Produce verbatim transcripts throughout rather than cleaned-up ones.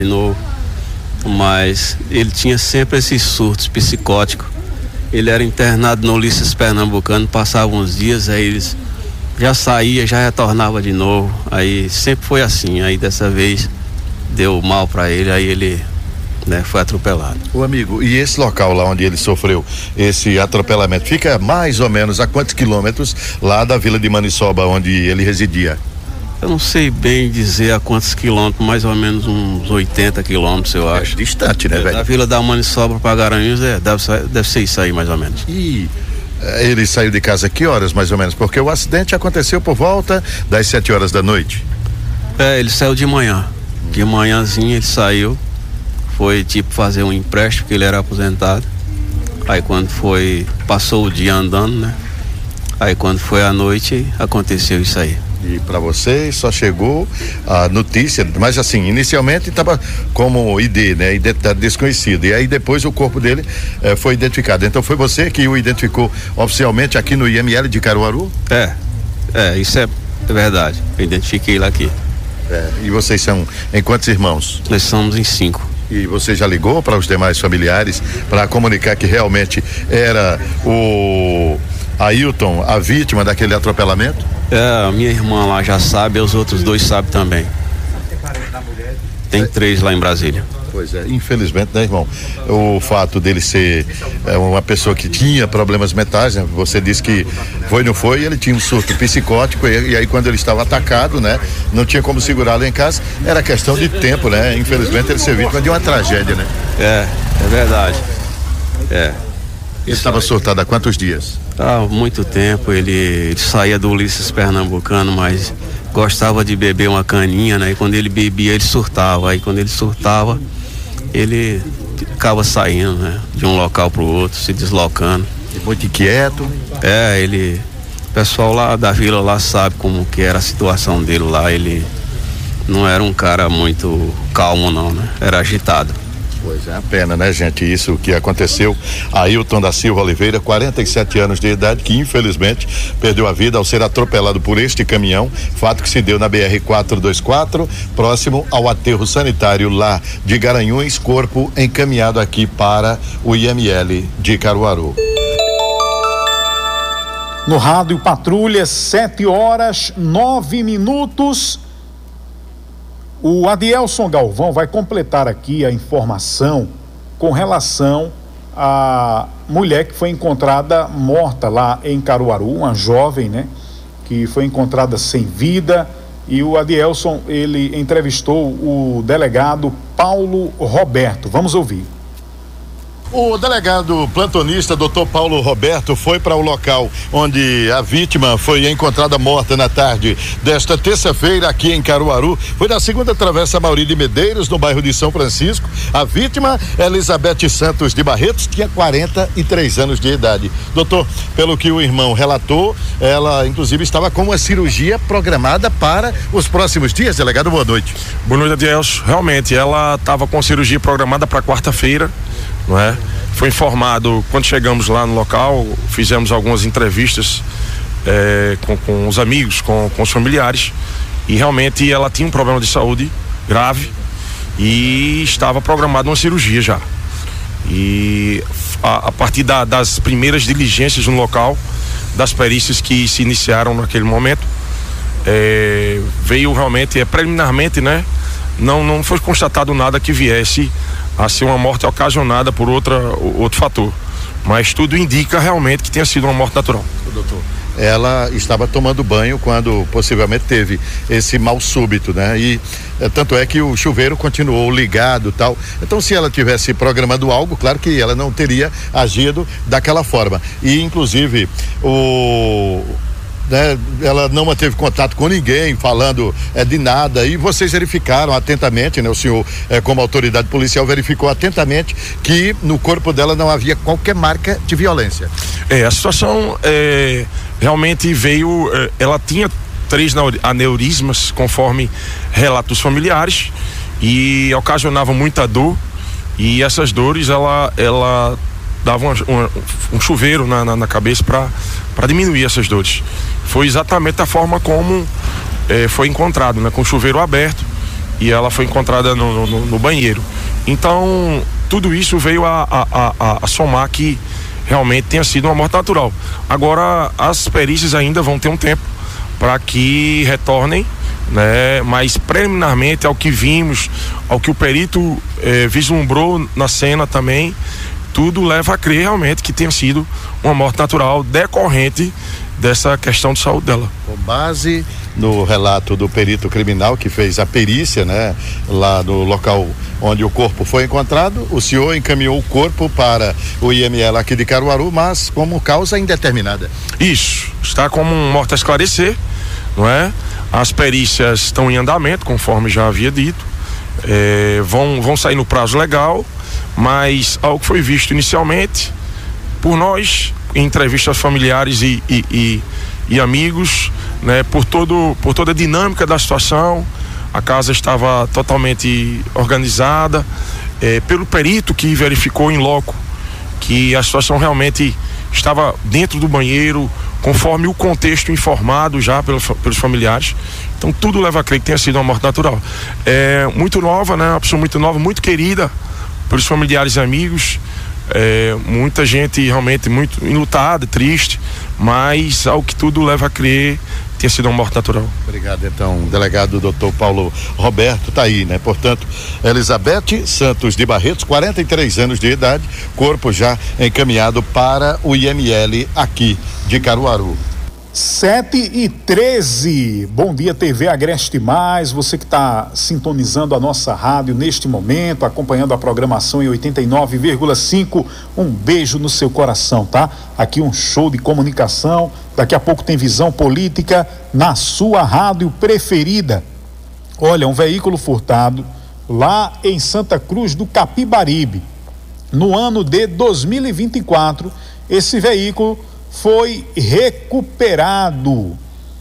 de novo, mas ele tinha sempre esses surtos psicóticos. Ele era internado no Ulisses Pernambucano, passava uns dias, aí eles já saía, já retornava de novo, aí sempre foi assim. Aí dessa vez deu mal para ele, aí ele, né, foi atropelado. O amigo, e esse local lá onde ele sofreu esse atropelamento fica mais ou menos a quantos quilômetros lá da Vila de Maniçoba, onde ele residia? Eu não sei bem dizer a quantos quilômetros, mais ou menos uns oitenta quilômetros, eu acho. É distante, né, velho? Da Vila da Maniçoba para Garanhuns, é, deve, deve ser isso aí, mais ou menos. E eh, ele saiu de casa que horas, mais ou menos? Porque o acidente aconteceu por volta das sete horas da noite. É, ele saiu de manhã. De manhãzinha ele saiu, foi tipo fazer um empréstimo, porque ele era aposentado. Aí quando foi, passou o dia andando, né? Aí quando foi à noite, aconteceu isso aí. E para vocês só chegou a notícia, mas assim, inicialmente estava como I D, né? Identidade desconhecida. E aí depois o corpo dele eh, foi identificado. Então foi você que o identificou oficialmente aqui no I M L de Caruaru? É, é, isso é verdade. Eu identifiquei ele aqui. É, e vocês são em quantos irmãos? Nós somos em cinco. E você já ligou para os demais familiares para comunicar que realmente era o Ailton a vítima daquele atropelamento? É, a minha irmã lá já sabe, os outros dois sabem também. Tem três lá em Brasília. Pois é, infelizmente, né, irmão? O fato dele ser é, uma pessoa que tinha problemas mentais, né? Você disse que foi, não foi, ele tinha um surto psicótico e, e aí quando ele estava atacado, né? Não tinha como segurá-lo em casa, era questão de tempo, né? Infelizmente ele ser vítima de uma tragédia, né? É, é verdade. É. Ele estava surtado há quantos dias? Há muito tempo, ele, ele saía do Ulisses Pernambucano, mas gostava de beber uma caninha, né? E quando ele bebia, ele surtava. Aí quando ele surtava, ele ficava saindo, né? De um local para o outro, se deslocando. Muito inquieto. É, ele... O pessoal lá da vila lá sabe como que era a situação dele lá. Ele não era um cara muito calmo, não, né? Era agitado. Pois é, a pena, né, gente? Isso que aconteceu. Ailton da Silva Oliveira, quarenta e sete anos de idade, que infelizmente perdeu a vida ao ser atropelado por este caminhão. Fato que se deu na B R quatrocentos e vinte e quatro, próximo ao aterro sanitário lá de Garanhuns. Corpo encaminhado aqui para o I M L de Caruaru. No Rádio Patrulha, sete horas, nove minutos. O Adielson Galvão vai completar aqui a informação com relação à mulher que foi encontrada morta lá em Caruaru, uma jovem, né? Que foi encontrada sem vida, e o Adielson, ele entrevistou o delegado Paulo Roberto. Vamos ouvir. O delegado plantonista doutor Paulo Roberto foi para o local onde a vítima foi encontrada morta na tarde desta terça-feira aqui em Caruaru. Foi na segunda travessa Mauri de Medeiros, no bairro de São Francisco. A vítima, Elizabeth Santos de Barretos, tinha quarenta e três anos de idade. Doutor, pelo que o irmão relatou, ela inclusive estava com uma cirurgia programada para os próximos dias. Delegado, boa noite. Boa noite, Adelso. Realmente, ela estava com cirurgia programada para quarta-feira, não é? Foi informado quando chegamos lá no local, fizemos algumas entrevistas é, com, com os amigos, com, com os familiares, e realmente ela tinha um problema de saúde grave e estava programada uma cirurgia já. E a, a partir da, das primeiras diligências no local, das perícias que se iniciaram naquele momento, é, veio realmente, é, preliminarmente, né? Não, não foi constatado nada que viesse a ser uma morte ocasionada por outra, outro fator, mas tudo indica realmente que tenha sido uma morte natural. Doutor, ela estava tomando banho quando possivelmente teve esse mal súbito, né? E é, tanto é que o chuveiro continuou ligado, tal. Então, se ela tivesse programado algo, claro que ela não teria agido daquela forma. E inclusive o Né, ela não manteve contato com ninguém, falando é, de nada, e vocês verificaram atentamente, né? O senhor, é, como autoridade policial, verificou atentamente que no corpo dela não havia qualquer marca de violência. É, a situação é, realmente veio, é, ela tinha três aneurismas, conforme relatos familiares, e ocasionava muita dor, e essas dores, ela, ela dava uma, uma, um chuveiro na, na, na cabeça para diminuir essas dores. Foi exatamente a forma como eh, foi encontrado, né? Com o chuveiro aberto e ela foi encontrada no, no, no banheiro. Então, tudo isso veio a, a, a, a somar que realmente tenha sido uma morte natural. Agora, as perícias ainda vão ter um tempo para que retornem, né? Mas preliminarmente, ao que vimos, ao que o perito eh, vislumbrou na cena também, tudo leva a crer realmente que tenha sido uma morte natural decorrente dessa questão de saúde dela. Com base no relato do perito criminal que fez a perícia, né, lá no local onde o corpo foi encontrado, o senhor encaminhou o corpo para o I M L aqui de Caruaru, mas como causa indeterminada. Isso, está como um morte a esclarecer, não é? As perícias estão em andamento, conforme já havia dito, é, vão, vão sair no prazo legal, mas ao que foi visto inicialmente por nós, em entrevistas familiares e, e, e, e amigos, né, por, todo, por toda a dinâmica da situação, a casa estava totalmente organizada, é, pelo perito que verificou em loco que a situação realmente estava dentro do banheiro, conforme o contexto informado já pelos, pelos familiares. Então tudo leva a crer que tenha sido uma morte natural. É muito nova, né? Uma pessoa muito nova, muito querida pelos familiares e amigos. É, muita gente realmente muito enlutada, triste, mas ao que tudo leva a crer, tenha sido uma morte natural. Obrigado, então, delegado doutor Paulo Roberto, tá aí, né? Portanto, Elizabeth Santos de Barretos, quarenta e três anos de idade, corpo já encaminhado para o I M L aqui de Caruaru. sete e treze, bom dia T V Agreste Mais, você que está sintonizando a nossa rádio neste momento, acompanhando a programação em oitenta e nove vírgula cinco, um beijo no seu coração, tá? Aqui um show de comunicação, daqui a pouco tem visão política na sua rádio preferida. Olha, um veículo furtado lá em Santa Cruz do Capibaribe, no ano de dois mil e vinte e quatro, esse veículo foi recuperado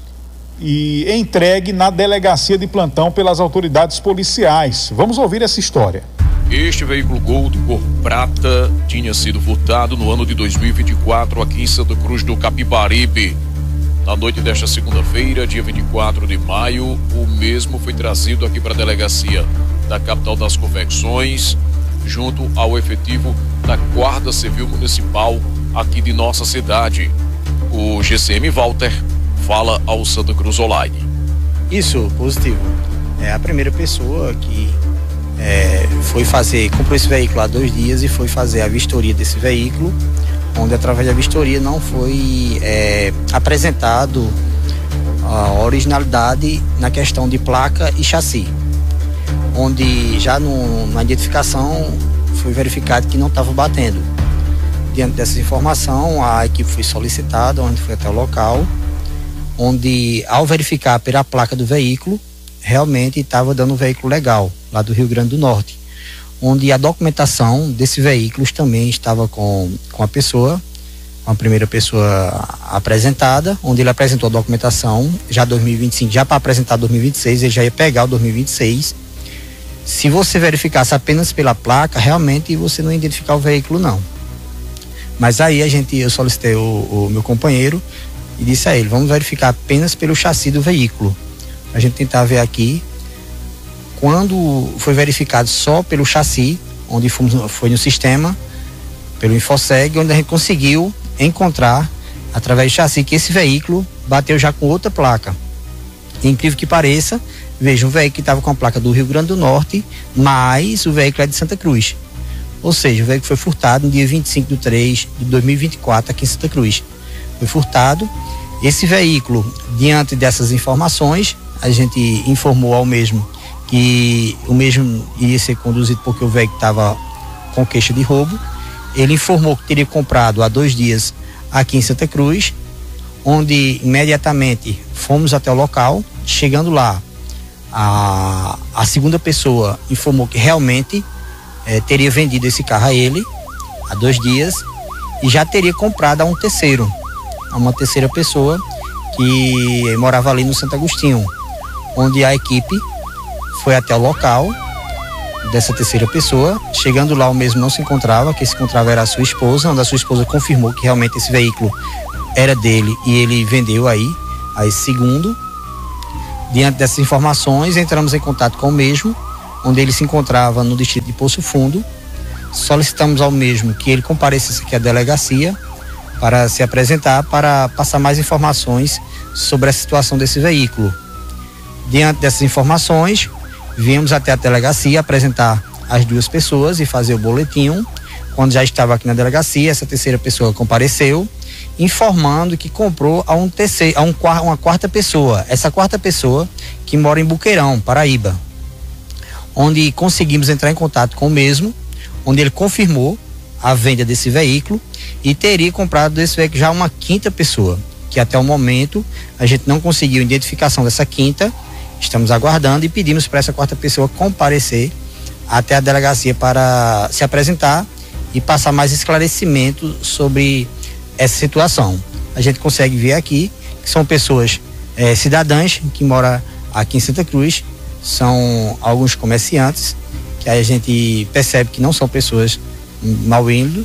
e entregue na delegacia de plantão pelas autoridades policiais. Vamos ouvir essa história. Este veículo Gol de cor prata tinha sido furtado no ano de dois mil e vinte e quatro aqui em Santa Cruz do Capibaribe. Na noite desta segunda-feira, dia vinte e quatro de maio, o mesmo foi trazido aqui para a delegacia da capital das confecções, junto ao efetivo da Guarda Civil Municipal aqui de nossa cidade. O G C M Walter fala ao Santa Cruz Online. Isso, positivo. É a primeira pessoa que é, foi fazer, comprou esse veículo há dois dias e foi fazer a vistoria desse veículo, onde através da vistoria não foi é, apresentado a originalidade na questão de placa e chassi, onde já no, na identificação foi verificado que não estava batendo. Diante dessa informação, a equipe foi solicitada, onde foi até o local, onde ao verificar pela placa do veículo, realmente estava dando um veículo legal, lá do Rio Grande do Norte, onde a documentação desse veículo também estava com, com a pessoa, com a primeira pessoa apresentada, onde ele apresentou a documentação, já dois mil e vinte e cinco, já para apresentar dois mil e vinte e seis, ele já ia pegar o dois mil e vinte e seis. Se você verificasse apenas pela placa, realmente você não ia identificar o veículo, não. Mas aí a gente, eu solicitei o, o meu companheiro e disse a ele, vamos verificar apenas pelo chassi do veículo. A gente tentar ver aqui. Quando foi verificado só pelo chassi, onde fomos, foi no sistema, pelo Infoseg, onde a gente conseguiu encontrar, através do chassi, que esse veículo bateu já com outra placa. E, incrível que pareça, veja, um veículo que estava com a placa do Rio Grande do Norte, mas o veículo é de Santa Cruz. Ou seja, o veículo foi furtado no dia vinte e cinco de três de dois mil e vinte e quatro aqui em Santa Cruz. Foi furtado. Esse veículo, diante dessas informações, a gente informou ao mesmo que o mesmo iria ser conduzido porque o veículo estava com queixa de roubo. Ele informou que teria comprado há dois dias aqui em Santa Cruz, onde imediatamente fomos até o local. Chegando lá, a, a segunda pessoa informou que realmente É, teria vendido esse carro a ele há dois dias e já teria comprado a um terceiro, a uma terceira pessoa que morava ali no Santo Agostinho, onde a equipe foi até o local dessa terceira pessoa. Chegando lá, o mesmo não se encontrava, quem se encontrava era a sua esposa, onde a sua esposa confirmou que realmente esse veículo era dele e ele vendeu aí a esse segundo. Diante dessas informações, entramos em contato com o mesmo, onde ele se encontrava no distrito de Poço Fundo. Solicitamos ao mesmo que ele comparecesse aqui à delegacia para se apresentar, para passar mais informações sobre a situação desse veículo. Diante dessas informações, viemos até a delegacia apresentar as duas pessoas e fazer o boletim. Quando já estava aqui na delegacia, essa terceira pessoa compareceu, informando que comprou a, um terceiro, a um, uma quarta pessoa. Essa quarta pessoa que mora em Buqueirão, Paraíba, onde conseguimos entrar em contato com o mesmo, onde ele confirmou a venda desse veículo e teria comprado desse veículo já uma quinta pessoa, que até o momento a gente não conseguiu identificação dessa quinta. Estamos aguardando e pedimos para essa quarta pessoa comparecer até a delegacia para se apresentar e passar mais esclarecimento sobre essa situação. A gente consegue ver aqui que são pessoas é, cidadãs que moram aqui em Santa Cruz, são alguns comerciantes que a gente percebe que não são pessoas mal índole,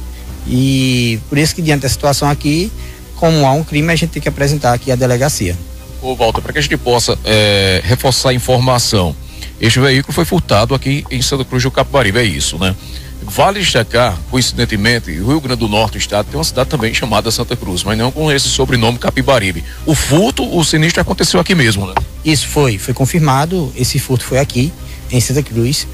e por isso que diante da situação aqui, como há um crime, a gente tem que apresentar aqui a delegacia. Ô Walter, para que a gente possa é, reforçar a informação, este veículo foi furtado aqui em Santa Cruz do Capibaribe, é isso, né? Vale destacar, coincidentemente, o Rio Grande do Norte, do estado, tem uma cidade também chamada Santa Cruz, mas não com esse sobrenome Capibaribe. O furto, o sinistro aconteceu aqui mesmo, né? Isso foi, foi confirmado, esse furto foi aqui, em Santa Cruz,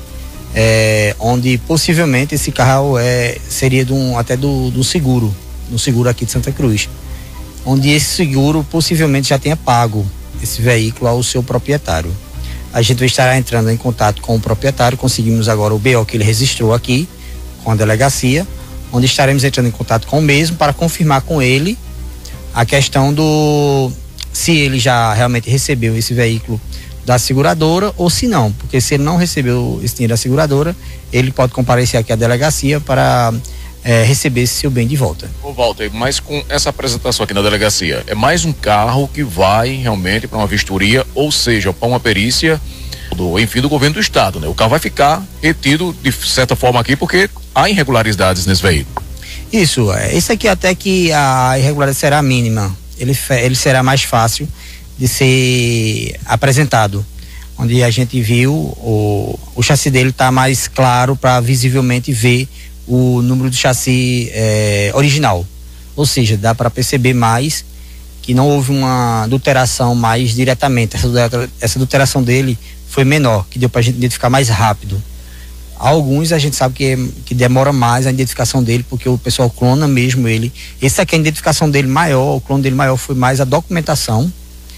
é, onde possivelmente esse carro é, seria de um, até do, do seguro, do seguro aqui de Santa Cruz, onde esse seguro possivelmente já tenha pago esse veículo ao seu proprietário. A gente vai estar entrando em contato com o proprietário, conseguimos agora o B O que ele registrou aqui com a delegacia, onde estaremos entrando em contato com o mesmo para confirmar com ele a questão do se ele já realmente recebeu esse veículo da seguradora ou se não, porque se ele não recebeu esse dinheiro da seguradora, ele pode comparecer aqui à delegacia para é, receber esse seu bem de volta. Ô Walter, mas com essa apresentação aqui na delegacia, é mais um carro que vai realmente para uma vistoria, ou seja, para uma perícia do, enfim, do governo do estado, né? O carro vai ficar retido de certa forma aqui porque há irregularidades nesse veículo. Isso, é, esse aqui até que a irregularidade será mínima, ele, ele será mais fácil de ser apresentado, onde a gente viu o, o chassi dele está mais claro para visivelmente ver o número do chassi é, original, ou seja, dá para perceber mais que não houve uma adulteração mais diretamente, essa, essa adulteração dele foi menor, que deu para a gente identificar mais rápido. Alguns a gente sabe que, que demora mais a identificação dele, porque o pessoal clona mesmo ele. Esse aqui, a identificação dele maior, o clone dele maior foi mais a documentação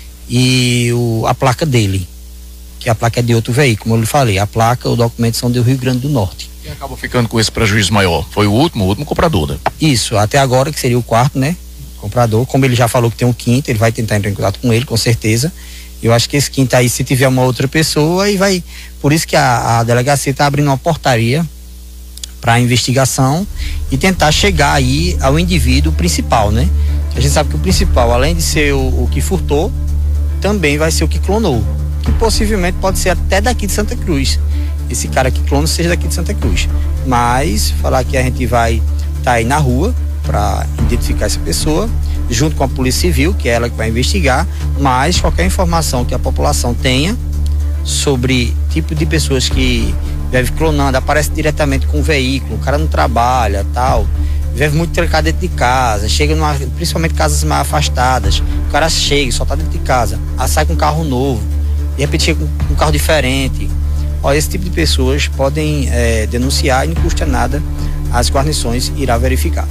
e o, a placa dele, que a placa é de outro veículo, como eu lhe falei, a placa, o documento são do Rio Grande do Norte. E acaba ficando com esse prejuízo maior? Foi o último, o último comprador, né? Isso, até agora, que seria o quarto, né? Comprador, como ele já falou que tem um quinto, ele vai tentar entrar em contato com ele, com certeza. Eu acho que esse quinto aí, se tiver uma outra pessoa, e vai. Por isso que a, a delegacia está abrindo uma portaria para investigação e tentar chegar aí ao indivíduo principal, né? A gente sabe que o principal, além de ser o, o que furtou, também vai ser o que clonou, que possivelmente pode ser até daqui de Santa Cruz. Esse cara que clona seja daqui de Santa Cruz. Mas falar que a gente vai estar tá aí na rua para identificar essa pessoa, junto com a Polícia Civil, que é ela que vai investigar, mas qualquer informação que a população tenha sobre tipo de pessoas que vive clonando, aparece diretamente com o veículo, o cara não trabalha, tal, vive muito trancado dentro de casa, chega numa, principalmente casas mais afastadas, o cara chega, só tá dentro de casa, aí sai com um carro novo, de repente chega com um carro diferente. Ó, esse tipo de pessoas podem é, denunciar e não custa nada, as guarnições irá verificar.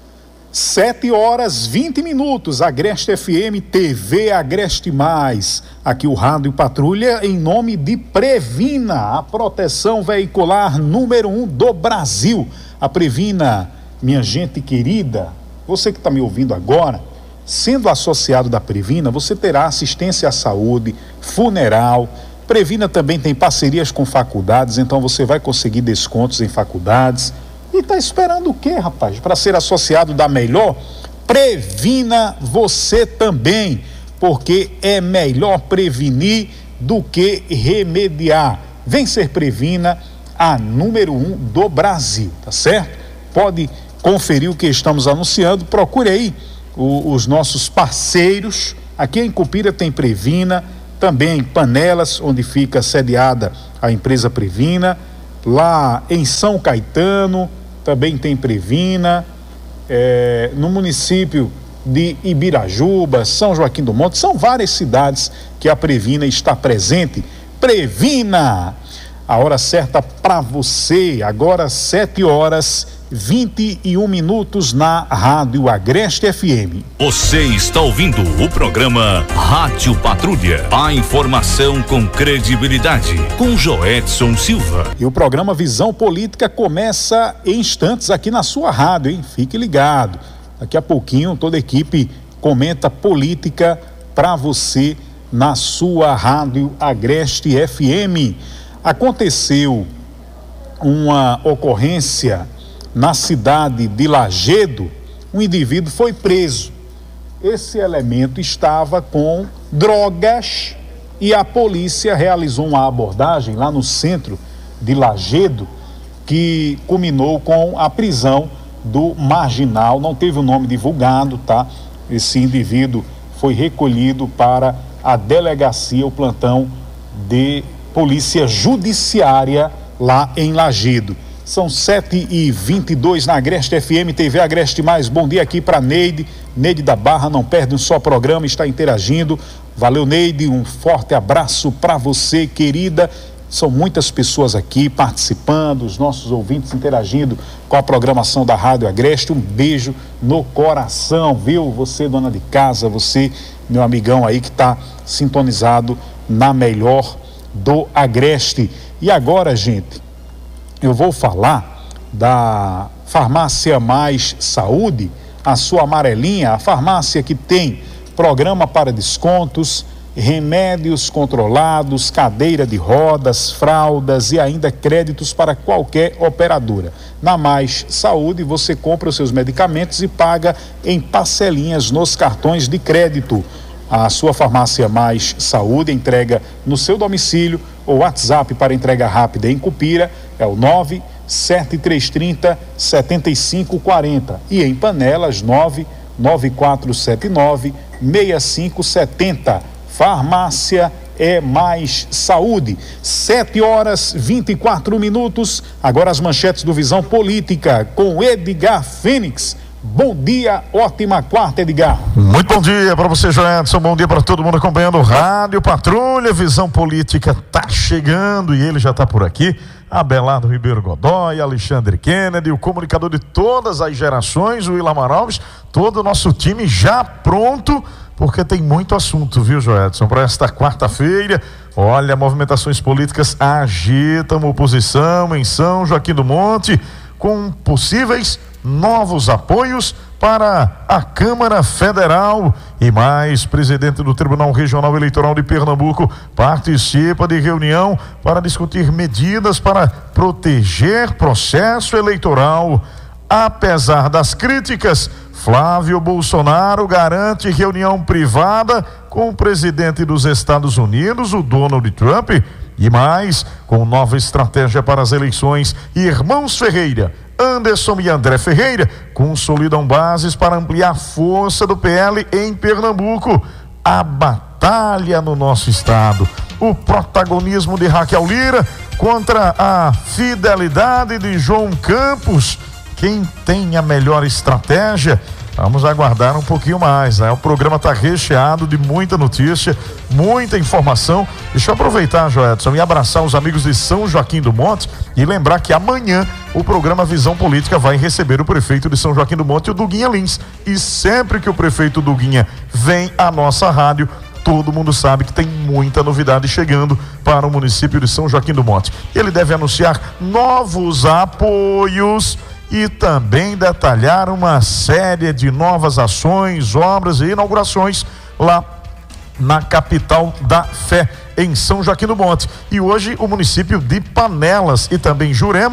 Sete horas vinte minutos, Agreste F M, T V Agreste Mais. Aqui o Rádio Patrulha em nome de Previna, a proteção veicular número um do Brasil. A Previna, minha gente querida, você que está me ouvindo agora, sendo associado da Previna, você terá assistência à saúde, funeral. Previna também tem parcerias com faculdades, então você vai conseguir descontos em faculdades. E tá esperando o quê, rapaz? Para ser associado da melhor? Previna você também, porque é melhor prevenir do que remediar. Vem ser Previna, a número um do Brasil, tá certo? Pode conferir o que estamos anunciando, procure aí o, os nossos parceiros. Aqui em Cupira tem Previna, também em Panelas, onde fica sediada a empresa Previna. Lá em São Caetano também tem Previna. É, no município de Ibirajuba, São Joaquim do Monte, são várias cidades que a Previna está presente. Previna, a hora certa para você, agora sete horas vinte e um minutos na Rádio Agreste F M. Você está ouvindo o programa Rádio Patrulha, a informação com credibilidade, com Joedson Silva. E o programa Visão Política começa em instantes aqui na sua rádio, hein? Fique ligado. Daqui a pouquinho toda a equipe comenta política para você na sua Rádio Agreste F M. Aconteceu uma ocorrência na cidade de Lajedo. Um indivíduo foi preso. Esse elemento estava com drogas e a polícia realizou uma abordagem lá no centro de Lajedo que culminou com a prisão do marginal. Não teve o nome divulgado, tá? Esse indivíduo foi recolhido para a delegacia, o plantão de polícia judiciária lá em Lajedo. São sete e vinte e dois na Agreste F M, T V Agreste Mais. Bom dia aqui para Neide. Neide da Barra, não perde um só programa, está interagindo. Valeu, Neide, um forte abraço para você, querida. São muitas pessoas aqui participando, os nossos ouvintes interagindo com a programação da Rádio Agreste. Um beijo no coração, viu? Você, dona de casa, você, meu amigão aí que está sintonizado na melhor do Agreste. E agora, gente, eu vou falar da Farmácia Mais Saúde, a sua amarelinha, a farmácia que tem programa para descontos, remédios controlados, cadeira de rodas, fraldas e ainda créditos para qualquer operadora. Na Mais Saúde você compra os seus medicamentos e paga em parcelinhas nos cartões de crédito. A sua Farmácia Mais Saúde entrega no seu domicílio. O WhatsApp para entrega rápida em Cupira é o nove sete três três zero sete cinco quatro zero e em Panelas nove nove quatro sete nove seis cinco sete zero. Farmácia é Mais Saúde. sete horas vinte e quatro minutos. Agora as manchetes do Visão Política com Edgar Fênix. Bom dia, ótima quarta, Edgar. Muito bom dia para você, Joedson. Bom dia para todo mundo acompanhando o Rádio Patrulha. Visão Política tá chegando e ele já tá por aqui. Abelardo Ribeiro Godoy, Alexandre Kennedy, o comunicador de todas as gerações, o Willamar Alves, todo o nosso time já pronto, porque tem muito assunto, viu, Joedson, para esta quarta-feira. Olha, movimentações políticas agitam a oposição em São Joaquim do Monte, com possíveis novos apoios para a Câmara Federal. E mais, presidente do Tribunal Regional Eleitoral de Pernambuco participa de reunião para discutir medidas para proteger processo eleitoral. Apesar das críticas, Flávio Bolsonaro garante reunião privada com o presidente dos Estados Unidos, o Donald Trump. E mais, com nova estratégia para as eleições, Irmãos Ferreira, Anderson e André Ferreira consolidam bases para ampliar a força do P L em Pernambuco. A batalha no nosso estado, o protagonismo de Raquel Lira contra a fidelidade de João Campos. Quem tem a melhor estratégia? Vamos aguardar um pouquinho mais, né? O programa está recheado de muita notícia, muita informação. Deixa eu aproveitar, Joedson, e abraçar os amigos de São Joaquim do Monte e lembrar que amanhã o programa Visão Política vai receber o prefeito de São Joaquim do Monte, o Duguinha Lins. E sempre que o prefeito Duguinha vem à nossa rádio, todo mundo sabe que tem muita novidade chegando para o município de São Joaquim do Monte. Ele deve anunciar novos apoios e também detalhar uma série de novas ações, obras e inaugurações lá na capital da fé, em São Joaquim do Monte. E hoje o município de Panelas e também Jurema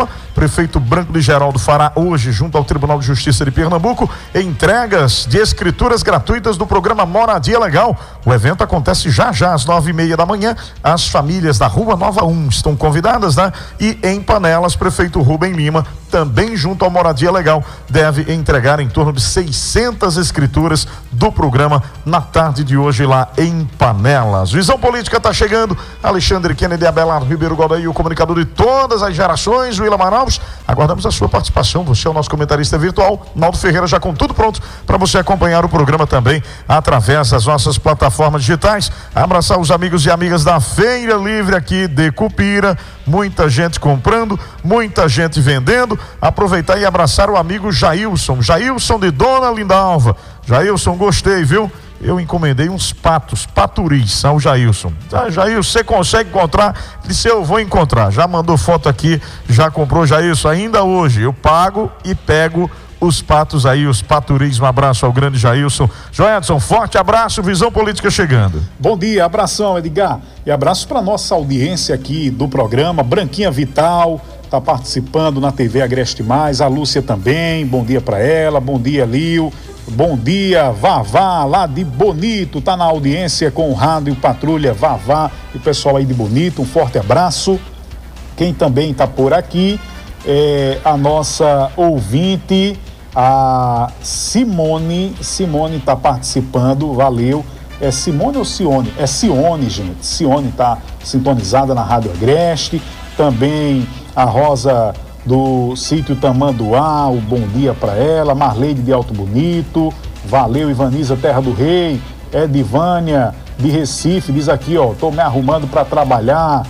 prefeito Branco de Geraldo fará hoje, junto ao Tribunal de Justiça de Pernambuco, entregas de escrituras gratuitas do programa Moradia Legal. O evento acontece já já às nove e meia da manhã. As famílias da Rua Nova um estão convidadas, né? E em Panelas, prefeito Rubem Lima, também junto ao Moradia Legal, deve entregar em torno de seiscentas escrituras do programa na tarde de hoje lá em Panelas. Visão Política está chegando. Alexandre Kennedy, Abelardo Ribeiro Godoy, o comunicador de todas as gerações, Willa Manaus. Aguardamos a sua participação. Você é o nosso comentarista virtual. Naldo Ferreira já com tudo pronto para você acompanhar o programa também através das nossas plataformas digitais. Abraçar os amigos e amigas da Feira Livre aqui de Cupira. Muita gente comprando, muita gente vendendo. Aproveitar e abraçar o amigo Jailson, Jailson de Dona Lindalva. Jailson, gostei, viu? Eu encomendei uns patos, paturis ao Jailson. Ah, Jailson, você consegue encontrar? Disse, eu vou encontrar. Já mandou foto aqui, já comprou, Jailson, ainda hoje. Eu pago e pego os patos aí, os paturis. Um abraço ao grande Jailson. Joedson, forte abraço, Visão Política chegando. Bom dia, abração, Edgar. E abraço para nossa audiência aqui do programa. Branquinha Vital está participando na T V Agreste Mais, a Lúcia também, bom dia para ela, bom dia, Lio. Bom dia, Vavá, lá de Bonito, tá na audiência com o Rádio Patrulha Vavá e o pessoal aí de Bonito, um forte abraço. Quem também tá por aqui é a nossa ouvinte, a Simone, Simone tá participando, valeu. É Simone ou Cione? É Cione, gente, Cione tá sintonizada na Rádio Agreste, também a Rosa do sítio Tamanduá, o bom dia para ela, Marleide de Alto Bonito, valeu, Ivaniza Terra do Rei, Edivânia de Recife, diz aqui, ó, tô me arrumando para trabalhar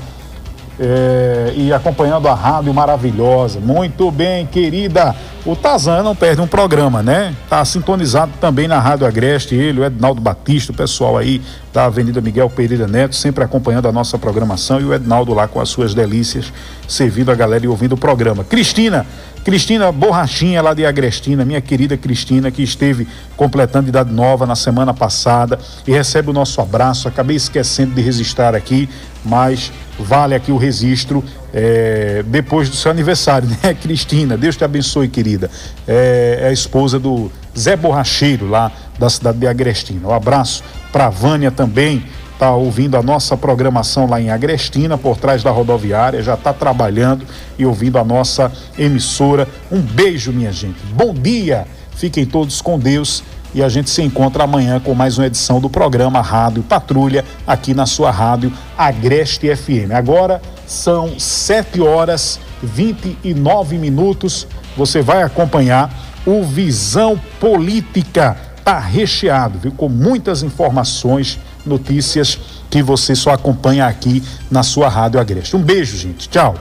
é, e acompanhando a rádio maravilhosa, muito bem, querida. O Tazan não perde um programa, né? Tá sintonizado também na Rádio Agreste, ele, o Ednaldo Batista, o pessoal aí da Avenida Miguel Pereira Neto, sempre acompanhando a nossa programação, e o Ednaldo lá com as suas delícias, servindo a galera e ouvindo o programa. Cristina, Cristina Borrachinha lá de Agrestina, minha querida Cristina, que esteve completando idade nova na semana passada e recebe o nosso abraço. Acabei esquecendo de registrar aqui, mas vale aqui o registro é, depois do seu aniversário, né, Cristina? Deus te abençoe, querida. É, é a esposa do Zé Borracheiro lá da cidade de Agrestina. Um abraço para Vânia também, tá ouvindo a nossa programação lá em Agrestina, por trás da rodoviária, já tá trabalhando e ouvindo a nossa emissora. Um beijo, minha gente. Bom dia. Fiquem todos com Deus. E a gente se encontra amanhã com mais uma edição do programa Rádio Patrulha, aqui na sua rádio Agreste F M. Agora são sete horas e vinte e nove minutos. Você vai acompanhar o Visão Política. Tá recheado, viu? Com muitas informações, notícias que você só acompanha aqui na sua rádio Agreste. Um beijo, gente. Tchau.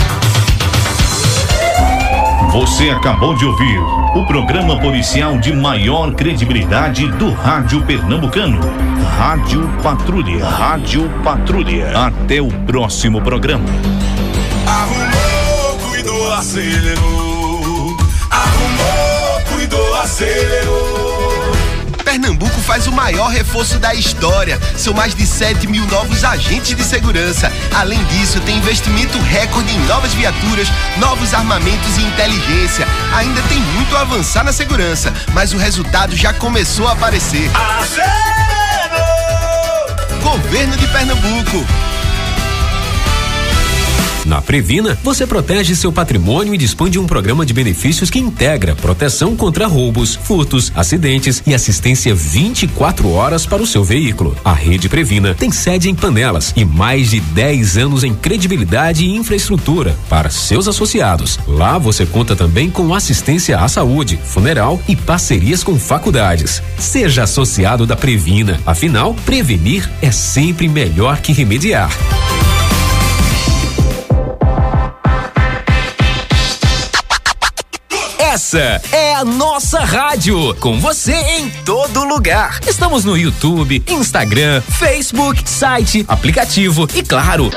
Você acabou de ouvir o programa policial de maior credibilidade do rádio pernambucano. Rádio Patrulha. Rádio Patrulha. Até o próximo programa. Arrumou, cuidou, acelerou. Arrumou, cuidou, acelerou. Pernambuco faz o maior reforço da história. São mais de sete mil novos agentes de segurança. Além disso, tem investimento recorde em novas viaturas, novos armamentos e inteligência. Ainda tem muito a avançar na segurança, mas o resultado já começou a aparecer. Acelerou! Governo de Pernambuco. Na Previna, você protege seu patrimônio e dispõe de um programa de benefícios que integra proteção contra roubos, furtos, acidentes e assistência vinte e quatro horas para o seu veículo. A Rede Previna tem sede em Panelas e mais de dez anos em credibilidade e infraestrutura para seus associados. Lá você conta também com assistência à saúde, funeral e parcerias com faculdades. Seja associado da Previna, afinal, prevenir é sempre melhor que remediar. Essa é a nossa rádio, com você em todo lugar. Estamos no YouTube, Instagram, Facebook, site, aplicativo e, claro,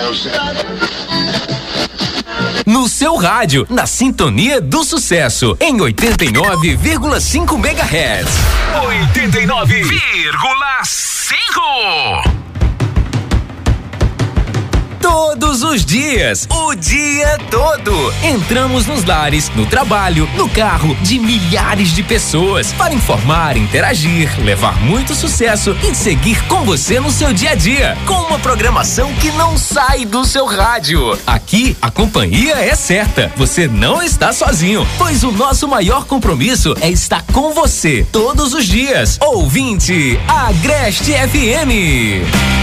no seu rádio, na sintonia do sucesso, em oitenta e nove vírgula cinco megahertz. oitenta e nove vírgula cinco. todos os dias, o dia todo. Entramos nos lares, no trabalho, no carro de milhares de pessoas para informar, interagir, levar muito sucesso e seguir com você no seu dia a dia, com uma programação que não sai do seu rádio. Aqui a companhia é certa. Você não está sozinho, pois o nosso maior compromisso é estar com você todos os dias. Ouvinte, Agreste F M.